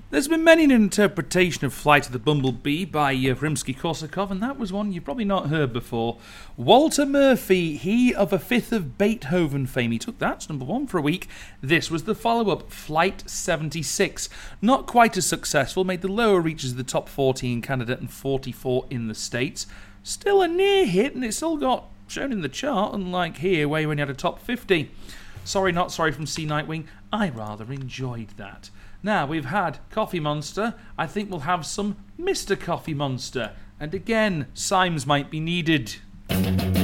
There's been many an interpretation of Flight of the Bumblebee by Rimsky-Korsakov, and that was one you've probably not heard before. Walter Murphy, he of A Fifth of Beethoven fame, he took that to number one for a week. This was the follow-up, Flight 76. Not quite as successful, made the lower reaches of the top 40 in Canada and 44 in the States. Still a near hit, and it still got shown in the chart, unlike here where you only had a top 50. Sorry Not Sorry from C. Nightwing, I rather enjoyed that. Now, we've had Coffee Monster. I think we'll have some Mr. Coffee Monster. And again, Symes might be needed.